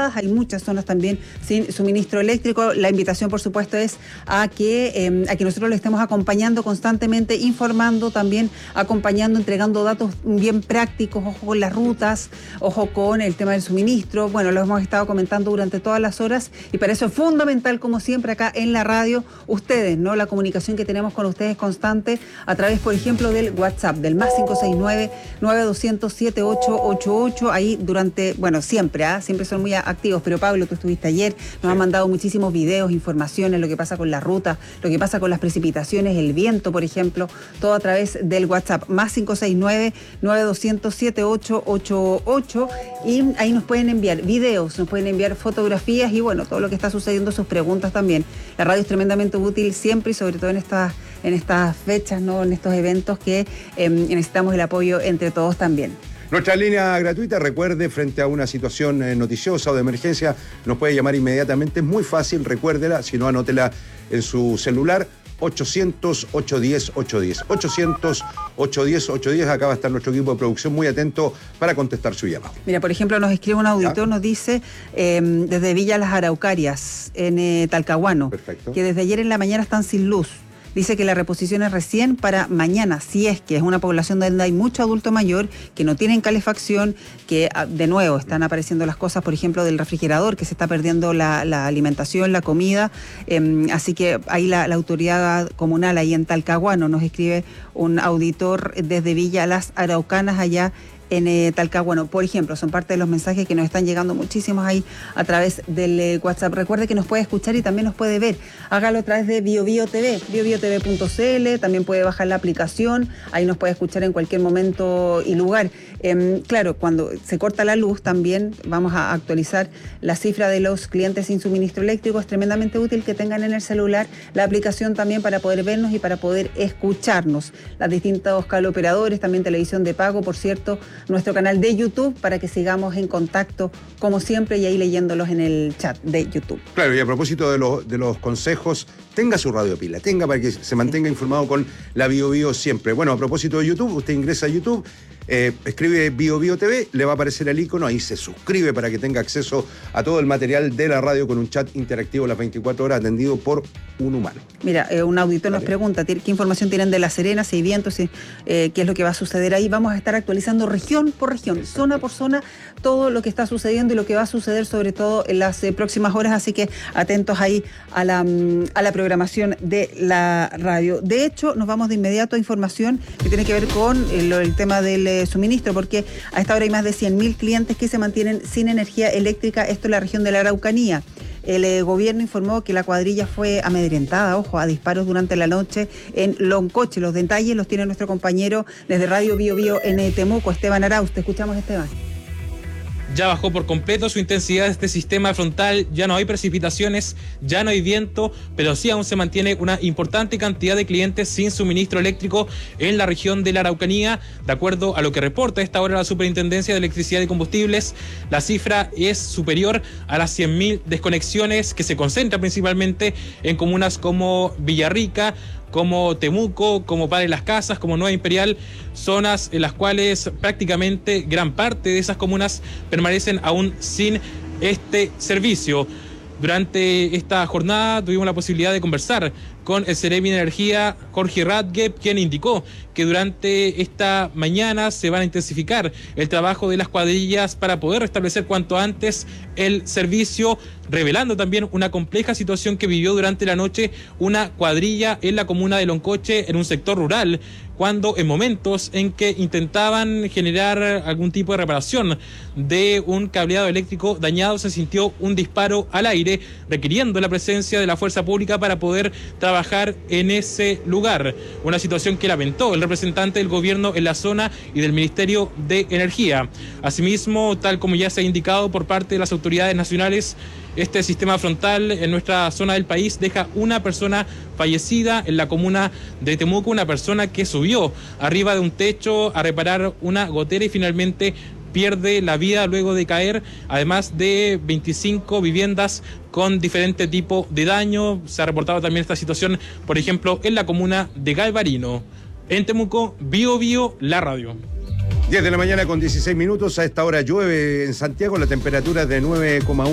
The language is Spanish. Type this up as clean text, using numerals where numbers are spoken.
afectadas, hay muchas zonas también sin suministro eléctrico. La invitación, por supuesto, es a que nosotros le estemos acompañando constantemente, informando también, acompañando, entregando datos bien prácticos, ojo con las rutas, ojo con el tema del suministro. Bueno, lo hemos estado comentando durante todas las horas y para eso es fundamental, como siempre, acá en la radio, ustedes, ¿no? La comunicación que tenemos con ustedes constante a través, por ejemplo, del WhatsApp, del más 569-9200-7888. Ahí durante, bueno, siempre son muy activos, pero Pablo, tú estuviste ayer, nos han mandado muchísimos videos, informaciones, lo que pasa con la ruta, lo que pasa con las precipitaciones, el viento, por ejemplo, todo a través del WhatsApp, más 569-9200-7888, y ahí nos pueden enviar videos, nos pueden enviar fotografías y bueno, todo lo que está sucediendo, sus preguntas también. La radio es tremendamente útil siempre y sobre todo en estas fechas, ¿no? En estos eventos que necesitamos el apoyo entre todos también. Nuestra línea gratuita, recuerde, frente a una situación noticiosa o de emergencia, nos puede llamar inmediatamente. Es muy fácil, recuérdela, si no, anótela en su celular. 800-810-810. 800-810-810. Acá va a estar nuestro equipo de producción muy atento para contestar su llamado. Mira, por ejemplo, nos escribe un auditor, nos dice, desde Villa Las Araucarias, en Talcahuano, que desde ayer en la mañana están sin luz. Dice que la reposición es recién para mañana, si es que es una población donde hay mucho adulto mayor, que no tienen calefacción, que de nuevo están apareciendo las cosas, por ejemplo, del refrigerador, que se está perdiendo la alimentación, la comida. Así que ahí la autoridad comunal, ahí en Talcahuano, nos escribe un auditor desde Villa Las Araucanas, allá en Talcahuano, por ejemplo, son parte de los mensajes que nos están llegando muchísimos ahí a través del WhatsApp. Recuerde que nos puede escuchar y también nos puede ver. Hágalo a través de BioBio TV, biobiotv.cl, también puede bajar la aplicación, ahí nos puede escuchar en cualquier momento y lugar. Claro, cuando se corta la luz también vamos a actualizar la cifra de los clientes sin suministro eléctrico. Es tremendamente útil que tengan en el celular la aplicación también para poder vernos y para poder escucharnos. Las distintos cableoperadores, también televisión de pago, por cierto, nuestro canal de YouTube para que sigamos en contacto como siempre y ahí leyéndolos en el chat de YouTube. Claro, y a propósito de los consejos, tenga su radio pila, tenga para que se mantenga informado con la BioBio siempre. Bueno, a propósito de YouTube, usted ingresa a YouTube, escribe BioBio TV, le va a aparecer el icono, ahí se suscribe para que tenga acceso a todo el material de la radio con un chat interactivo las 24 horas atendido por un humano. Mira, un auditor nos pregunta qué información tienen de La Serena, si hay vientos, qué es lo que va a suceder ahí. Vamos a estar actualizando región por región, zona por zona, todo lo que está sucediendo y lo que va a suceder sobre todo en las próximas horas, así que atentos ahí a la programación de la radio. De hecho, nos vamos de inmediato a información que tiene que ver con el tema del suministro, porque a esta hora hay más de 100.000 clientes que se mantienen sin energía eléctrica, esto en la región de la Araucanía. El gobierno informó que la cuadrilla fue amedrentada, ojo, a disparos durante la noche en Loncoche. Los detalles los tiene nuestro compañero desde Radio BioBio en Temuco, Esteban Arauz. Te escuchamos, Esteban. Ya bajó por completo su intensidad este sistema frontal, ya no hay precipitaciones, ya no hay viento, pero sí aún se mantiene una importante cantidad de clientes sin suministro eléctrico en la región de la Araucanía. De acuerdo a lo que reporta a esta hora la Superintendencia de Electricidad y Combustibles, la cifra es superior a las 100.000 desconexiones que se concentran principalmente en comunas como Villarrica, como Temuco, como Padre Las Casas, como Nueva Imperial, zonas en las cuales prácticamente gran parte de esas comunas permanecen aún sin este servicio. Durante esta jornada tuvimos la posibilidad de conversar con el Seremi de Energía, Jorge Radgeb, quien indicó que durante esta mañana se van a intensificar el trabajo de las cuadrillas para poder restablecer cuanto antes el servicio, revelando también una compleja situación que vivió durante la noche una cuadrilla en la comuna de Loncoche, en un sector rural, cuando en momentos en que intentaban generar algún tipo de reparación de un cableado eléctrico dañado, se sintió un disparo al aire, requiriendo la presencia de la fuerza pública para poder trabajar en ese lugar. Una situación que lamentó el representante del gobierno en la zona y del Ministerio de Energía. Asimismo, tal como ya se ha indicado por parte de las autoridades nacionales, este sistema frontal en nuestra zona del país deja una persona fallecida en la comuna de Temuco, una persona que subió arriba de un techo a reparar una gotera y finalmente pierde la vida luego de caer, además de 25 viviendas con diferente tipo de daño. Se ha reportado también esta situación, por ejemplo, en la comuna de Galvarino. En Temuco, BioBio, la radio. 10 de la mañana con 16 minutos. A esta hora llueve en Santiago, la temperatura es de 9,1